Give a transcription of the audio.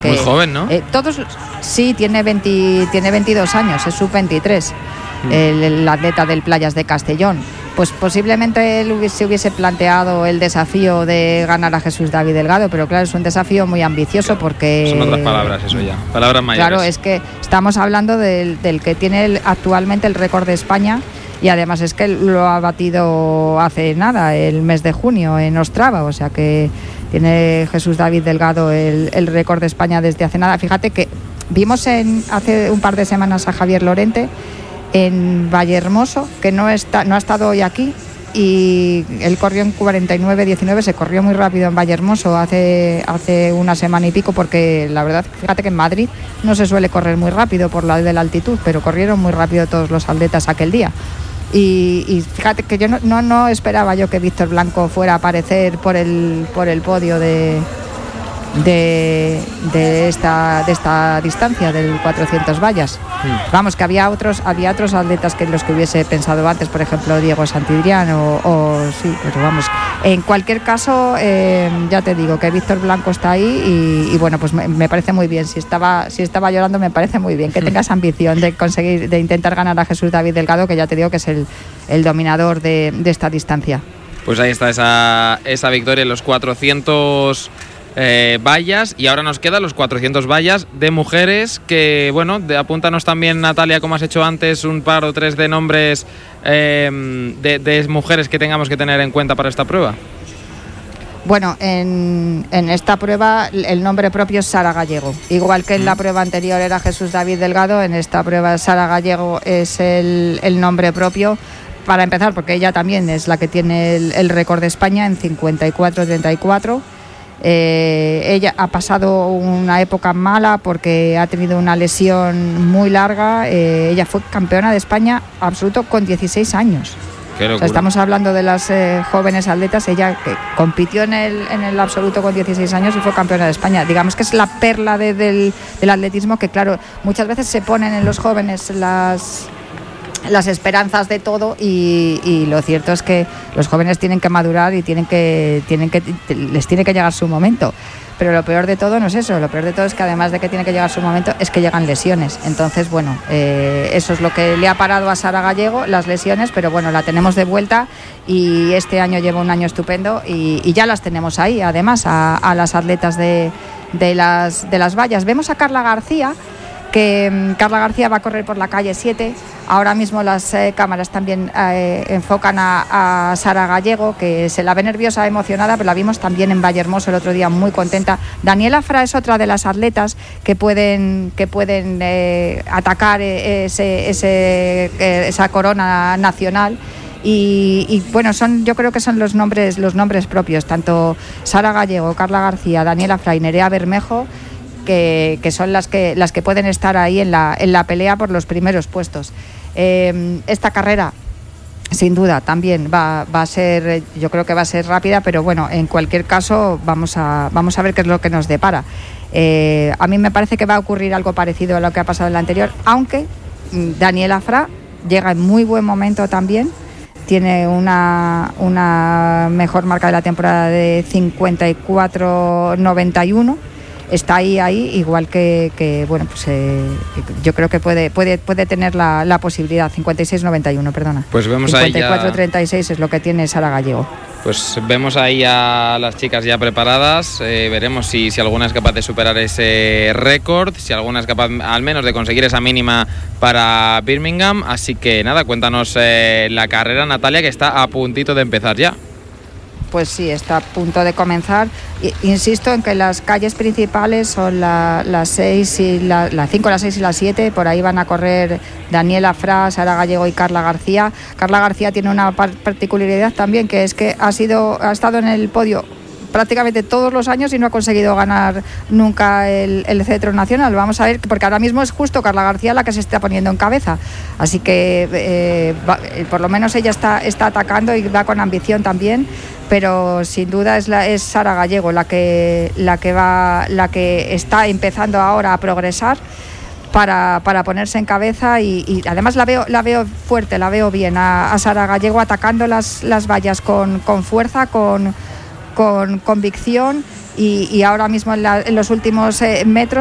Muy joven, ¿no? Sí, tiene 22 años, es sub-23, el atleta del Playas de Castellón. Pues posiblemente él se hubiese planteado el desafío de ganar a Jesús David Delgado, pero claro, es un desafío muy ambicioso porque... Son otras palabras, eso ya, palabras mayores. Claro, es que estamos hablando del que tiene actualmente el récord de España, y además es que lo ha batido hace nada, el mes de junio, en Ostrava, o sea que tiene Jesús David Delgado el récord de España desde hace nada. Fíjate que vimos hace un par de semanas a Javier Lorente en Vallehermoso, que no ha estado hoy aquí, y él corrió en 49-19, se corrió muy rápido en Vallehermoso hace una semana y pico, porque la verdad, fíjate que en Madrid no se suele correr muy rápido por la de la altitud, pero corrieron muy rápido todos los atletas aquel día. Y fíjate que yo no esperaba yo que Víctor Blanco fuera a aparecer por el podio de esta distancia del 400 vallas. Vamos, que había otros atletas que los que hubiese pensado antes, por ejemplo Diego Santidrián sí, pero vamos, en cualquier caso, ya te digo que Víctor Blanco está ahí y bueno, pues me parece muy bien. Si estaba llorando, me parece muy bien que tengas ambición de intentar ganar a Jesús David Delgado, que ya te digo que es el dominador de esta distancia. Pues ahí está esa victoria en los 400 vallas, y ahora nos quedan los 400 vallas de mujeres, que bueno, apúntanos también, Natalia, como has hecho antes, un par o tres de nombres de mujeres que tengamos que tener en cuenta para esta prueba. Bueno, en esta prueba el nombre propio es Sara Gallego. Igual que en la prueba anterior era Jesús David Delgado, en esta prueba Sara Gallego es el nombre propio. Para empezar, porque ella también es la que tiene el récord de España en 54-34. Ella ha pasado una época mala porque ha tenido una lesión muy larga. Ella fue campeona de España absoluto con 16 años. O sea, estamos hablando de las jóvenes atletas. Ella que compitió en el absoluto con 16 años y fue campeona de España. Digamos que es la perla del atletismo, que claro, muchas veces se ponen en los jóvenes las esperanzas de todo, y lo cierto es que los jóvenes tienen que madurar y les tiene que llegar su momento. Pero lo peor de todo no es eso, lo peor de todo es que además de que tiene que llegar su momento, es que llegan lesiones. Entonces, bueno, eso es lo que le ha parado a Sara Gallego, las lesiones, pero bueno, la tenemos de vuelta, y este año lleva un año estupendo, y ya las tenemos ahí, además, a las atletas de las vallas. Vemos a Carla García, que Carla García va a correr por la calle 7. Ahora mismo las cámaras también enfocan a Sara Gallego, que se la ve nerviosa, emocionada, pero la vimos también en Vallehermoso el otro día muy contenta. Daniela Fra es otra de las atletas que pueden atacar esa corona nacional. Y bueno, yo creo que son los nombres propios, tanto Sara Gallego, Carla García, Daniela Fra y Nerea Bermejo, que son las que pueden estar ahí en la pelea por los primeros puestos. Esta carrera, sin duda, también va a ser, yo creo que va a ser rápida, pero bueno, en cualquier caso vamos a ver qué es lo que nos depara. A mí me parece que va a ocurrir algo parecido a lo que ha pasado en la anterior, aunque Daniela Fra llega en muy buen momento también. Tiene una mejor marca de la temporada de 54-91. Está ahí, igual que bueno, pues yo creo que puede tener la posibilidad. 56-91, perdona. Pues vemos 54-36 es lo que tiene Sara Gallego. Pues vemos ahí a las chicas ya preparadas. Veremos si alguna es capaz de superar ese récord, si alguna es capaz al menos de conseguir esa mínima para Birmingham. Así que nada, cuéntanos la carrera, Natalia, que está a puntito de empezar ya. Pues sí, está a punto de comenzar. Insisto en que las calles principales son las 6 y la 5, la 6 y la 7. Por ahí van a correr Daniela Fra, Sara Gallego y Carla García. Carla García tiene una particularidad también, que es que ha estado en el podio prácticamente todos los años y no ha conseguido ganar nunca el cetro nacional. Vamos a ver, porque ahora mismo es justo Carla García la que se está poniendo en cabeza. Así que por lo menos ella está atacando y va con ambición también. Pero sin duda es Sara Gallego la que está empezando ahora a progresar para ponerse en cabeza, y además la veo fuerte, la veo bien a Sara Gallego atacando las vallas con fuerza, con convicción, y ahora mismo en los últimos metros